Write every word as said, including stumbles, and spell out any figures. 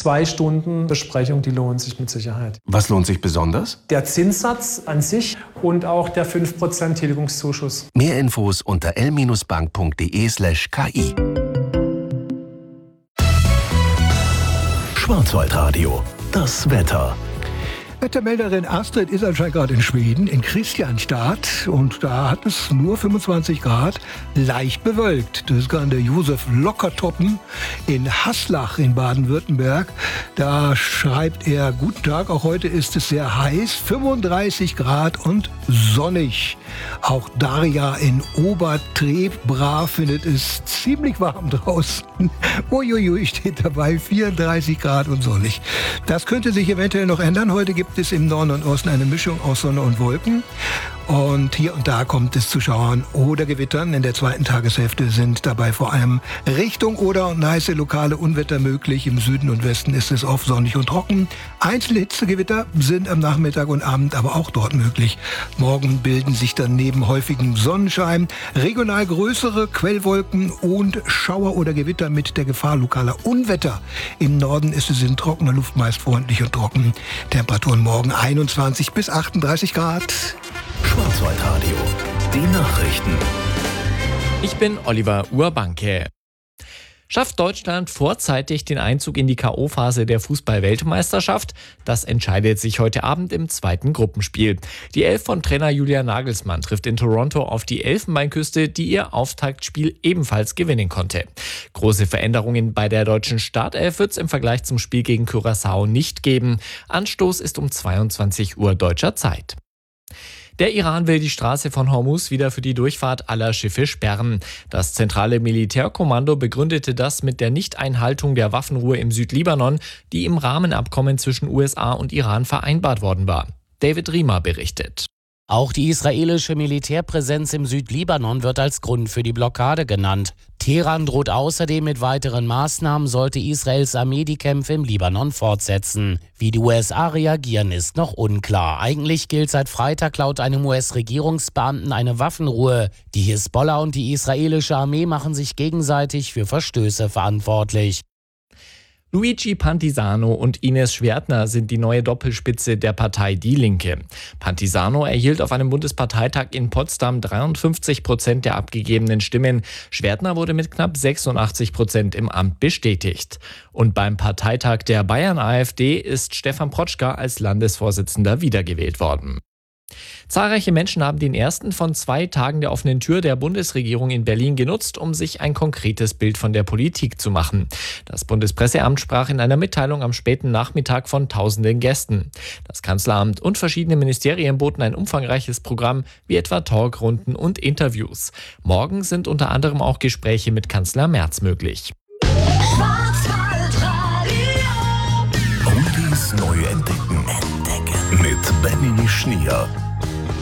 zwei Stunden Besprechung, die lohnen sich mit Sicherheit. Was lohnt sich besonders? Der Zinssatz an sich und auch der fünf Prozent Tilgungszuschuss. Mehr Infos unter l bindestrich bank punkt de slash k i. Schwarzwaldradio, das Wetter. Wettermelderin Astrid ist anscheinend gerade in Schweden, in Kristianstad. Und da hat es nur fünfundzwanzig Grad, leicht bewölkt. Das ist gerade der Josef Lockertoppen in Haslach in Baden-Württemberg. Da schreibt er, guten Tag, auch heute ist es sehr heiß, fünfunddreißig Grad und sonnig. Auch Daria in Obertrebra findet es ziemlich warm draußen. Uiuiui, steht dabei, vierunddreißig Grad und sonnig. Das könnte sich eventuell noch ändern. Heute gibt es im Norden und Osten eine Mischung aus Sonne und Wolken. Und hier und da kommt es zu Schauern oder Gewittern. In der zweiten Tageshälfte sind dabei vor allem Richtung Oder und heiße lokale Unwetter möglich. Im Süden und Westen ist es oft sonnig und trocken. Einzelne Hitzegewitter sind am Nachmittag und Abend aber auch dort möglich. Morgen bilden sich dann neben häufigem Sonnenschein regional größere Quellwolken und Schauer oder Gewitter mit der Gefahr lokaler Unwetter. Im Norden ist es in trockener Luft meist freundlich und trocken. Temperaturen morgen einundzwanzig bis achtunddreißig Grad. Schwarzwaldradio, die Nachrichten. Ich bin Oliver Urbanke. Schafft Deutschland vorzeitig den Einzug in die K O-Phase der Fußball-Weltmeisterschaft? Das entscheidet sich heute Abend im zweiten Gruppenspiel. Die Elf von Trainer Julian Nagelsmann trifft in Toronto auf die Elfenbeinküste, die ihr Auftaktspiel ebenfalls gewinnen konnte. Große Veränderungen bei der deutschen Startelf wird es im Vergleich zum Spiel gegen Curaçao nicht geben. Anstoß ist um zweiundzwanzig Uhr deutscher Zeit. Der Iran will die Straße von Hormuz wieder für die Durchfahrt aller Schiffe sperren. Das zentrale Militärkommando begründete das mit der Nichteinhaltung der Waffenruhe im Südlibanon, die im Rahmenabkommen zwischen U S A und Iran vereinbart worden war. David Riemer berichtet. Auch die israelische Militärpräsenz im Südlibanon wird als Grund für die Blockade genannt. Teheran droht außerdem mit weiteren Maßnahmen, sollte Israels Armee die Kämpfe im Libanon fortsetzen. Wie die U S A reagieren, ist noch unklar. Eigentlich gilt seit Freitag laut einem U S-Regierungsbeamten eine Waffenruhe. Die Hisbollah und die israelische Armee machen sich gegenseitig für Verstöße verantwortlich. Luigi Pantisano und Ines Schwertner sind die neue Doppelspitze der Partei Die Linke. Pantisano erhielt auf einem Bundesparteitag in Potsdam dreiundfünfzig Prozent der abgegebenen Stimmen. Schwertner wurde mit knapp sechsundachtzig Prozent im Amt bestätigt. Und beim Parteitag der Bayern-AfD ist Stefan Protschka als Landesvorsitzender wiedergewählt worden. Zahlreiche Menschen haben den ersten von zwei Tagen der offenen Tür der Bundesregierung in Berlin genutzt, um sich ein konkretes Bild von der Politik zu machen. Das Bundespresseamt sprach in einer Mitteilung am späten Nachmittag von tausenden Gästen. Das Kanzleramt und verschiedene Ministerien boten ein umfangreiches Programm, wie etwa Talkrunden und Interviews. Morgen sind unter anderem auch Gespräche mit Kanzler Merz möglich. Oldies neu entdecken. Entdecken. Mit Benny Schnier.